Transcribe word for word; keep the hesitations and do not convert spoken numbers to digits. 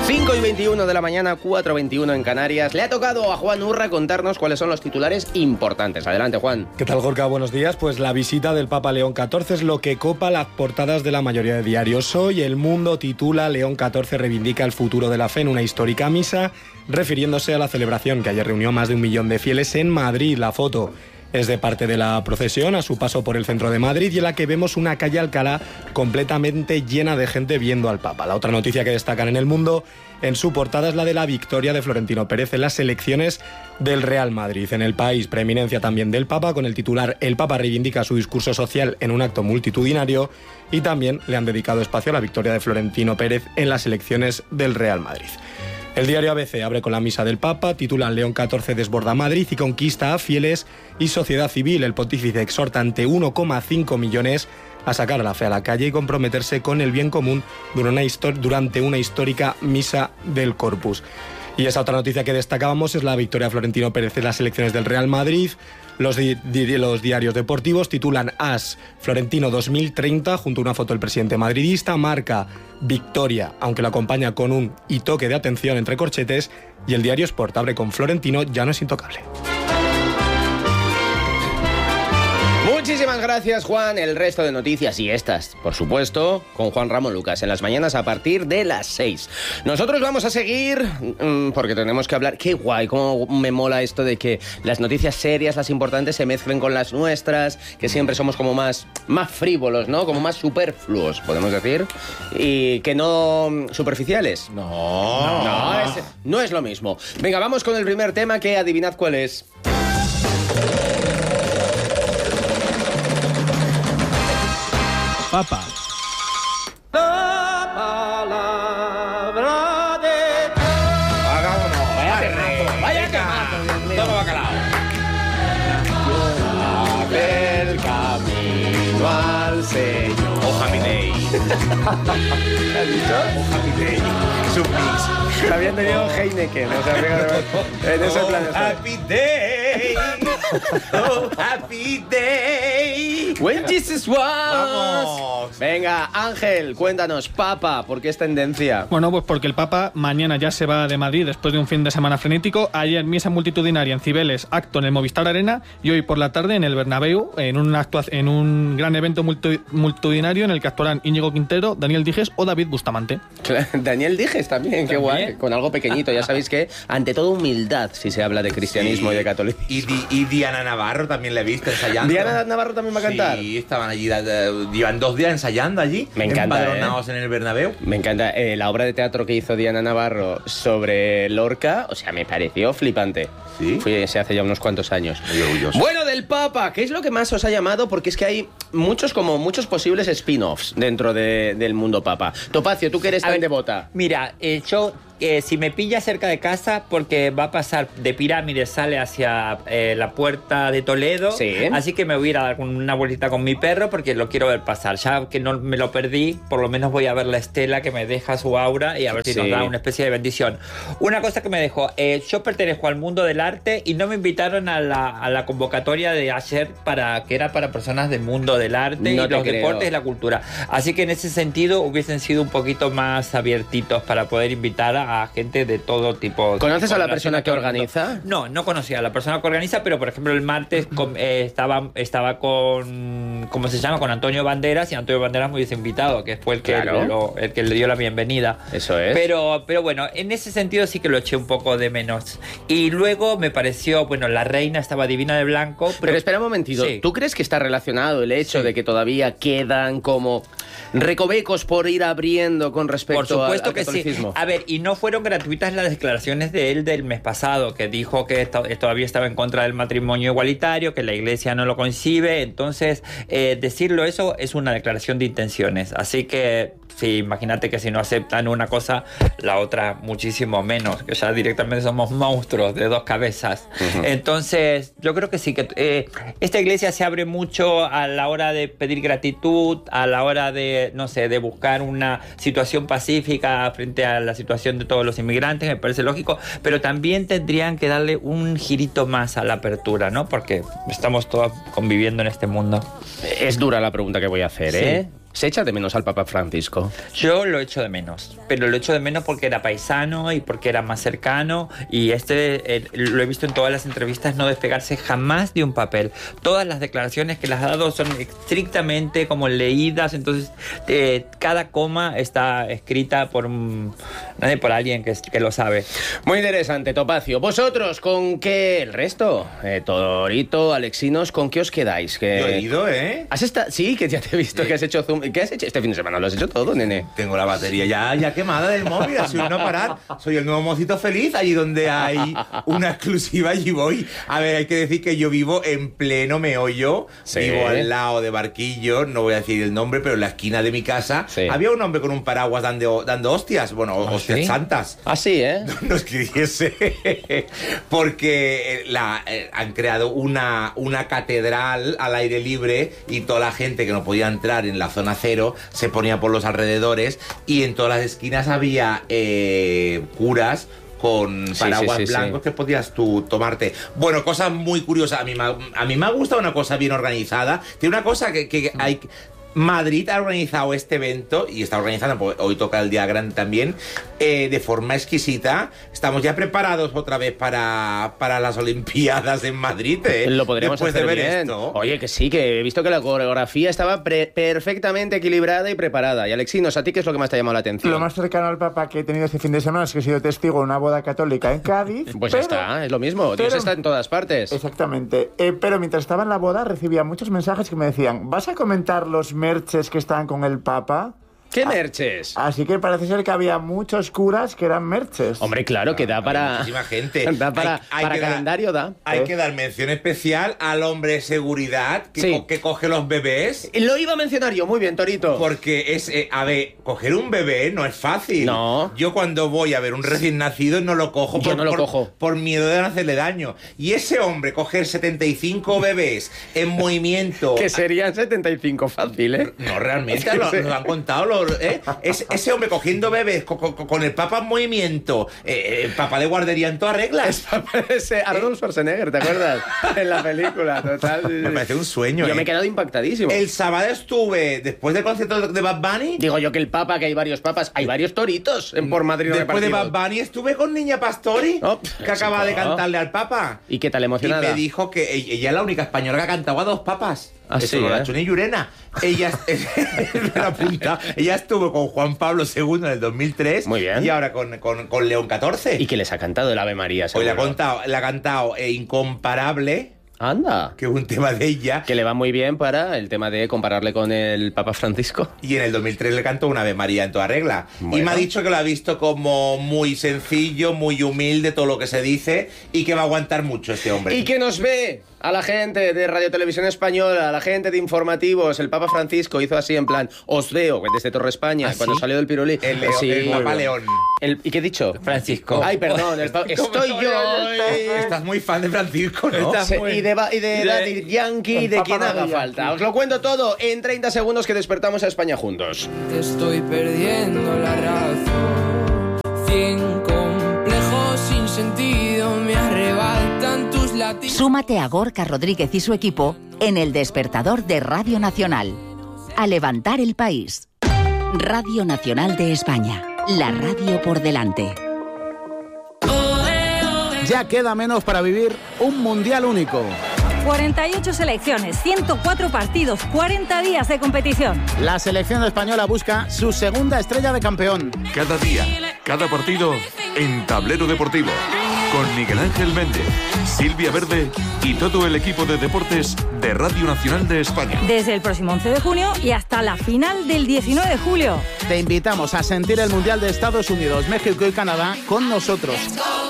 cinco y veintiuno de la mañana, cuatro y veintiuno en Canarias. Le ha tocado a Juan Urra contarnos cuáles son los titulares importantes. Adelante, Juan. ¿Qué tal, Gorka? Buenos días. Pues la visita del Papa León catorce es lo que copa las portadas de la mayoría de diarios. Hoy El Mundo titula León catorce reivindica el futuro de la fe en una histórica misa, refiriéndose a la celebración que ayer reunió más de un millón de fieles en Madrid. La foto es de parte de la procesión a su paso por el centro de Madrid y en la que vemos una calle Alcalá completamente llena de gente viendo al Papa. La otra noticia que destacan en El Mundo en su portada es la de la victoria de Florentino Pérez en las elecciones del Real Madrid. En El País, preeminencia también del Papa con el titular El Papa reivindica su discurso social en un acto multitudinario y también le han dedicado espacio a la victoria de Florentino Pérez en las elecciones del Real Madrid. El diario A B C abre con la misa del Papa, titulan León catorce desborda Madrid y conquista a fieles y sociedad civil. El pontífice exhorta ante uno coma cinco millones a sacar a la fe a la calle y comprometerse con el bien común durante una histórica misa del Corpus. Y esa otra noticia que destacábamos es la victoria de Florentino Pérez en las elecciones del Real Madrid. Los, di- di- los diarios deportivos titulan As Florentino dos mil treinta, junto a una foto del presidente madridista, marca victoria, aunque lo acompaña con un y toque de atención entre corchetes, y el diario Sport abre con Florentino ya no es intocable. Muchísimas gracias, Juan. El resto de noticias y estas, por supuesto, con Juan Ramón Lucas en las mañanas a partir de las seis. Nosotros vamos a seguir mmm, porque tenemos que hablar. Qué guay, cómo me mola esto de que las noticias serias, las importantes, se mezclen con las nuestras, que siempre somos como más, más frívolos, ¿no? Como más superfluos, podemos decir. Y que no superficiales. No. No, es, no es lo mismo. Venga, vamos con el primer tema, que adivinad cuál es. Papa. La palabra de Vámonos. Vaya temazo, vaya Venga. temazo, Dios mío. Toma bacalao. Abre el camino al Señor. Oh, Happy Day. ¿Qué has dicho? Oh, Happy Day. Es un mix. Se habían tenido Heineken, o sea, fíjate, en ese Oh, plan está. Happy Day. Oh, Happy Day. When Jesus was. Vamos. Venga, Ángel, cuéntanos, Papa, ¿por qué es tendencia? Bueno, pues porque el Papa mañana ya se va de Madrid después de un fin de semana frenético. Ayer misa multitudinaria en Cibeles, acto en el Movistar Arena, y hoy por la tarde en el Bernabéu, en un, actua- en un gran evento multi- multitudinario en el que actuarán Íñigo Quintero, Daniel Dijes o David Bustamante. Daniel Dijes también, qué guay, con algo pequeñito. Ya sabéis que, ante todo, humildad si se habla de cristianismo Sí. y de catolicismo. Y, Di- y Diana Navarro también la he visto ensayando. ¿Diana Navarro también va a cantar? Sí, estaban allí, eh, llevan dos días ensayando allí. Me encanta, Empadronados en el Bernabéu. Me encanta eh, la obra de teatro que hizo Diana Navarro sobre Lorca, o sea, me pareció flipante. ¿Sí? Fue, se hace ya unos cuantos años. Muy orgulloso. Bueno, del Papa, ¿qué es lo que más os ha llamado? Porque es que hay muchos, como muchos posibles spin-offs dentro de- del mundo Papa. Topacio, tú que eres A tan ver, devota. Mira, eh, yo, eh, si me pilla cerca de casa, porque va a pasar de Pirámides, sale hacia eh, la puerta de Toledo, Sí. así que me voy a ir a dar una vueltita con mi perro porque lo quiero ver pasar. Ya que no me lo perdí, por lo menos voy a ver la estela que me deja su aura y a ver si Sí. nos da una especie de bendición. Una cosa que me dejó, eh, yo pertenezco al mundo del arte y no me invitaron a la, a la convocatoria de ayer para que era para personas del mundo del arte No y te los creo. deportes y la cultura. Así que en ese sentido hubiesen sido un poquito más abiertitos para poder invitar a, a gente de todo tipo. ¿Conoces a la Población persona de que todo el mundo. organiza? No, no conocía a la persona que organiza, pero por ejemplo el martes con- eh, estaba, estaba con, ¿cómo se llama? Con Antonio Banderas, y Antonio Banderas me hubiese invitado, que fue el que, Claro. lo- el que le dio la bienvenida. Eso es. Pero, pero bueno, en ese sentido sí que lo eché un poco de menos. Y luego me pareció, bueno, la reina estaba divina de blanco. Pero, Pero espera un momentito, Sí. ¿tú crees que está relacionado el hecho Sí. de que todavía quedan como recovecos por ir abriendo con respecto Por supuesto al, al que sí. catolicismo? A ver, y no fueron gratuitas las declaraciones de él del mes pasado, que dijo que to- todavía estaba en contra del matrimonio igualitario, que la iglesia no lo concibe. Entonces, eh, decirlo eso es una declaración de intenciones. Así que, sí, imagínate que si no aceptan una cosa, la otra muchísimo menos, que ya directamente somos monstruos de dos cabezas. Ujú. Entonces, yo creo que sí, que eh, esta iglesia se abre mucho a la hora de pedir gratitud, a la hora de, no sé, de buscar una situación pacífica frente a la situación de todos los inmigrantes, me parece lógico, pero también tendrían que darle un girito más a la apertura, ¿no? Porque estamos todos conviviendo en este mundo. Es dura la pregunta que voy a hacer, Sí. ¿eh? ¿Se echa de menos al Papa Francisco? Yo lo echo de menos, pero lo echo de menos porque era paisano y porque era más cercano, y este eh, lo he visto en todas las entrevistas no despegarse jamás de un papel. Todas las declaraciones que las ha dado son estrictamente como leídas, entonces eh, cada coma está escrita por, un, por alguien que, que lo sabe. Muy interesante, Topacio. ¿Vosotros con qué? El resto, eh, Torito, Alexinos, ¿con qué os quedáis? Que... Yo he ido, ¿eh? ¿Has estado? Sí, que ya te he visto Sí. que has hecho zoom. ¿Qué has hecho? Este fin de semana lo has hecho todo, nene. Tengo la batería ya, ya quemada del móvil, así no parar. Soy el nuevo mocito feliz, allí donde hay una exclusiva, allí voy. A ver, hay que decir que yo vivo en pleno meollo, Sí. vivo al lado de Barquillo, no voy a decir el nombre, pero en la esquina de mi casa Sí. había un hombre con un paraguas dando, dando hostias, bueno, hostias ¿sí? santas. Ah, sí, ¿eh? No escribiese, porque la, eh, han creado una, una catedral al aire libre y toda la gente que no podía entrar en la zona cero se ponía por los alrededores, y en todas las esquinas había eh, curas con Sí, paraguas sí, sí, blancos sí. que podías tú tomarte. Bueno, cosas muy curiosas. A mí, me ha- a mí me ha gustado una cosa bien organizada. Tiene una cosa que, que hay... Madrid ha organizado este evento, y está organizando, porque hoy toca el día grande también, eh, de forma exquisita. Estamos ya preparados otra vez para, para las Olimpiadas en Madrid, ¿eh? Lo podríamos Después hacer de ver bien. esto. Oye, que sí, que he visto que la coreografía estaba pre- perfectamente equilibrada y preparada. Y Alexinos, ¿a ti qué es lo que más te ha llamado la atención? Lo más cercano al Papa que he tenido este fin de semana es que he sido testigo de una boda católica en Cádiz. Pues pero- ya está, es lo mismo. Dios pero- está en todas partes. Exactamente. Eh, pero mientras estaba en la boda recibía muchos mensajes que me decían: ¿vas a comentar los merches que están con el Papa? ¿Qué merches? Así que parece ser que había muchos curas que eran merches. Hombre, claro, que da Hay para... muchísima gente. Da para, Hay- hay para que dar- calendario, da. Hay ¿Eh? que dar mención especial al hombre de seguridad que, Sí. co- que coge los bebés. Lo iba a mencionar yo, muy bien, Torito. Porque es, eh, a ver, coger un bebé no es fácil. No. Yo cuando voy a ver un recién nacido no lo cojo Yo por, no lo por- cojo. por miedo de no hacerle daño. Y ese hombre coger setenta y cinco bebés en movimiento... Que serían setenta y cinco fácil, ¿eh? No, realmente, lo, nos lo han contado. Los, ¿eh? es, ese hombre cogiendo bebés co- co- con el Papa en movimiento, eh, el Papa de guardería en todas reglas. Ese Arnold Schwarzenegger, ¿te acuerdas? En la película, total. Me parece un sueño. Yo ¿eh? me he quedado impactadísimo. El sábado estuve, después del concierto de Bad Bunny, Digo yo que el Papa, que hay varios papas, hay varios toritos en por Madrid después de Bad repartidos. Bunny estuve con Niña Pastori, Oh, que acaba de oh. cantarle al Papa. ¿Y qué tal Y emocionada? me dijo que ella ella es la única española que ha cantado a dos papas. Ah, Eso sí, no la ¿eh? ha hecho ni Llurena. Ella, me la apunta. Ella estuvo con Juan Pablo segundo en el dos mil tres. Muy bien. Y ahora con, con, con León catorce. ¿Y que les ha cantado el Ave María? Hoy le ha, seguro? contado, le ha cantado eh, Incomparable, Anda. que es un tema de ella. Que le va muy bien para el tema de compararle con el Papa Francisco. Y en el dos mil tres le cantó una Ave María en toda regla. Bueno. Y me ha dicho que lo ha visto como muy sencillo, muy humilde, todo lo que se dice, y que va a aguantar mucho este hombre. Y que nos ve a la gente de Radio Televisión Española, a la gente de informativos. El Papa Francisco hizo así en plan, os veo desde Torre España, ¿Ah, cuando sí? salió del pirulí. El, Leo- Sí, el muy Papa bien. León. El- ¿Y qué he dicho? Francisco. Ay, perdón, el Papa- estoy yo. hoy. Estás muy fan de Francisco, ¿no? Estás Sí, muy- y de, ba- y de Daddy Yankee, El de Papa quien Daddy haga Yankee. falta. Os lo cuento todo en treinta segundos que despertamos a España juntos. Te estoy perdiendo la razón. Cien complejos sin sentido me arrebatan tus latidos. Súmate a Gorka Rodríguez y su equipo en el despertador de Radio Nacional. A levantar el país. Radio Nacional de España. La radio por delante. Ya queda menos para vivir un mundial único. cuarenta y ocho selecciones, ciento cuatro partidos, cuarenta días de competición. La selección española busca su segunda estrella de campeón. Cada día, cada partido en Tablero Deportivo. Con Miguel Ángel Méndez, Silvia Verde y todo el equipo de deportes de Radio Nacional de España. Desde el próximo once de junio y hasta la final del diecinueve de julio. Te invitamos a sentir el Mundial de Estados Unidos, México y Canadá con nosotros.